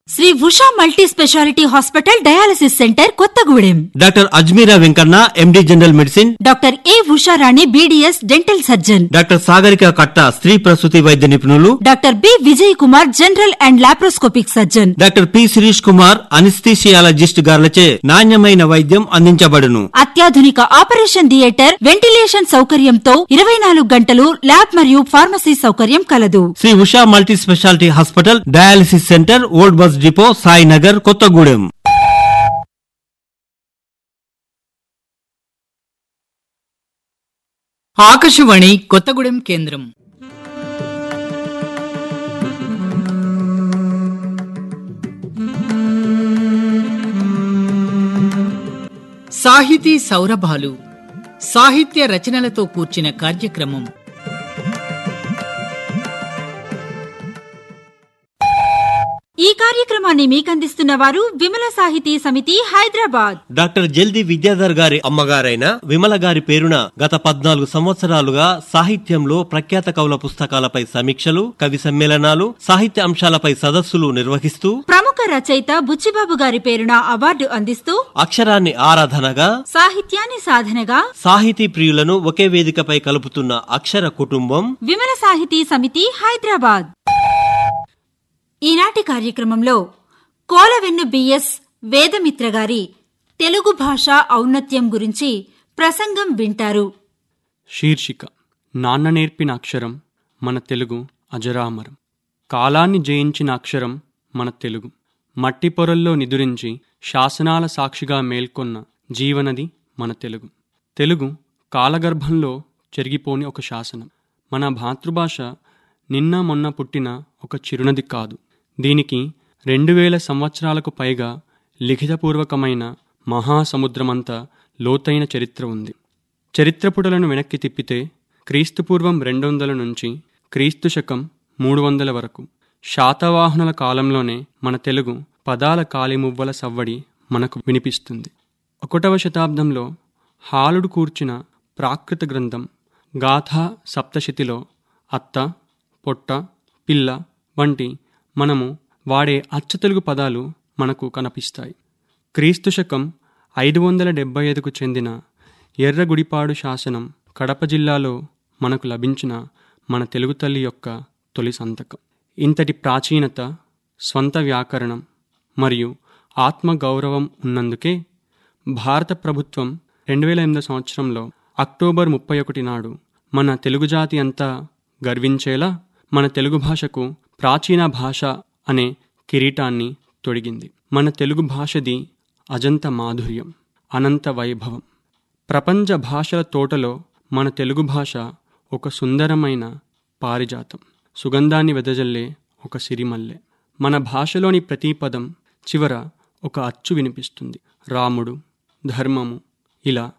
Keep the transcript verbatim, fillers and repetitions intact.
Shri Usha multi speciality hospital dialysis centre Kothagudem. Doctor Ajmeera Venkanna ఎండి general medicine. Doctor ఏ Usharani BDS dental surgeon. Doctor Sagarika కట్ట స్త్రీ ప్రసూతి వైద్య నిపుణులు. Doctor B Vijay Kumar general and laparoscopic surgeon. Doctor P Sirish Kumar అనిస్థీషియాలజిస్ట్ గార్లచే నాణ్యమైన వైద్యం అందించబడును. అత్యాధునిక ఆపరేషన్ థియేటర్, వెంటిలేషన్ సౌకర్యంతో ఇరవై నాలుగు గంటలు ల్యాబ్ మరియు ఫార్మసీ సౌకర్యం కలదు. Shri Usha multi speciality hospital dialysis centre, old bus depot, Sainagar, Kothagudem. Akashvani Kothagudem కేంద్రం. సాహితీ సౌరభాలు, సాహిత్య రచనలతో కూర్చిన కార్యక్రమం. ఈ కార్యక్రమాన్ని మీకందిస్తున్న వారు విమల సాహితీ సమితి హైదరాబాద్. డాక్టర్ జల్ది విద్యాధర్ గారి అమ్మగారైన విమల గారి పేరున గత పద్నాలుగు సంవత్సరాలుగా సాహిత్యంలో ప్రఖ్యాత కవుల పుస్తకాలపై సమీక్షలు, కవి సమ్మేళనాలు, సాహిత్య అంశాలపై సదస్సులు నిర్వహిస్తూ ప్రముఖ రచయిత బుచ్చిబాబు గారి పేరున అవార్డు అందిస్తూ అక్షరాన్ని ఆరాధనగా, సాహిత్యాన్ని సాధనగా సాహితీ ప్రియులను ఒకే వేదికపై కలుపుతున్న అక్షర కుటుంబం విమల సాహితీ సమితి హైదరాబాద్. ఈనాటి కార్యక్రమంలో కోలవెన్ను బిఎస్ వేదమిత్ర గారి తెలుగు భాష ఔన్నత్యం గురించి ప్రసంగం వింటారు. శీర్షిక: నాన్న నేర్పిన అక్షరం మన తెలుగు అజరామరం. కాలాన్ని జయించిన అక్షరం మన తెలుగు. మట్టి పొరల్లో నిదురించి శాసనాల సాక్షిగా మేల్కొన్న జీవనది మన తెలుగు. తెలుగు కాలగర్భంలో చెరిగిపోని ఒక శాసనం. మన మాతృభాష నిన్న మొన్న పుట్టిన ఒక చిరునది కాదు. దీనికి రెండు వేల సంవత్సరాలకు పైగా లిఖితపూర్వకమైన మహాసముద్రమంత లోతైన చరిత్ర ఉంది. చరిత్రపుటలను వెనక్కి తిప్పితే క్రీస్తుపూర్వం రెండు వందల నుంచి క్రీస్తు శకం మూడు వందల వరకు శాతవాహనుల కాలంలోనే మన తెలుగు పదాల కాలిమువ్వల సవ్వడి మనకు వినిపిస్తుంది. ఒకటవ శతాబ్దంలో హాలుడు కూర్చిన ప్రాకృత గ్రంథం గాథా సప్తశతిలో అత్త, పొట్ట, పిల్ల వంటి మనము వాడే అచ్చతెలుగు పదాలు మనకు కనిపిస్తాయి. క్రీస్తు శకం ఐదు వందల డెబ్బై ఐదుకు చెందిన ఎర్రగుడిపాడు శాసనం కడప జిల్లాలో మనకు లభించిన మన తెలుగు తల్లి యొక్క తొలి సంతకం. ఇంతటి ప్రాచీనత, స్వంత వ్యాకరణం మరియు ఆత్మగౌరవం ఉన్నందుకే భారత ప్రభుత్వం రెండు వేల ఎనిమిదో సంవత్సరంలో అక్టోబర్ ముప్పై ఒకటి నాడు మన తెలుగు జాతి అంతా గర్వించేలా మన తెలుగు భాషకు ప్రాచీన భాష అనే కిరీటాన్ని తొడిగింది. మన తెలుగు భాషది అజంత మాధుర్యం, అనంత వైభవం. ప్రపంచ భాషల తోటలో మన తెలుగు భాష ఒక సుందరమైన పారిజాతం, సుగంధాన్ని వెదజల్లే ఒక సిరిమల్లె. మన భాషలోని ప్రతి పదం చివర ఒక అచ్చు వినిపిస్తుంది. రాముడు, ధర్మము ఇలా